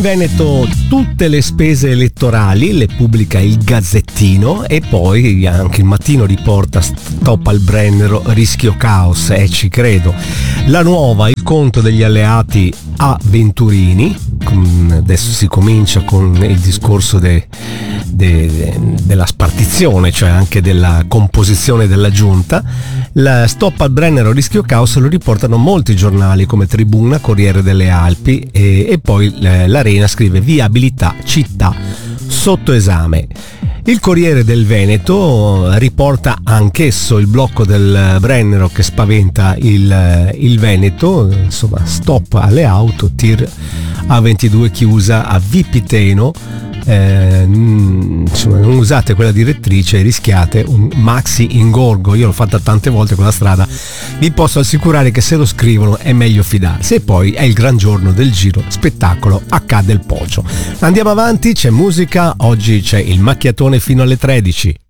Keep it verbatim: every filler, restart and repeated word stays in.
Veneto tutte le spese elettorali le pubblica il Gazzettino e poi anche il Mattino riporta stop al Brennero, rischio caos, e eh, ci credo. La Nuova, il conto degli alleati a Venturini, adesso si comincia con il discorso de, de, de, della spartizione, cioè anche della composizione della giunta. La stop al Brennero, rischio caos lo riportano molti giornali come Tribuna, Corriere delle Alpi e, e poi l'Arena scrive viabilità città sotto esame. Il Corriere del Veneto riporta anch'esso il blocco del Brennero che spaventa il, il Veneto, insomma stop alle auto, tir A ventidue chiusa a Vipiteno, eh, insomma non usate quella direttrice, rischiate un maxi ingorgo. Io l'ho fatta tante volte quella strada, vi posso assicurare che se lo scrivono è meglio fidarsi. E poi è il gran giorno del Giro Spettacolo a Ca del Pocio. Andiamo avanti, c'è musica, oggi c'è il macchiatone fino alle tredici.